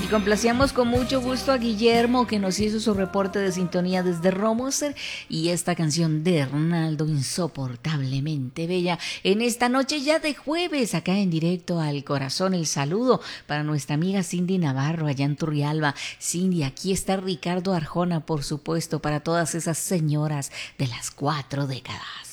Y complacíamos con mucho gusto a Guillermo, que nos hizo su reporte de sintonía desde Romoser, y esta canción de Hernaldo, insoportablemente bella, en esta noche ya de jueves, acá en directo al corazón. El saludo para nuestra amiga Cindy Navarro allá en Turrialba. Cindy, aquí está Ricardo Arjona, por supuesto, para todas esas señoras de las 4 décadas.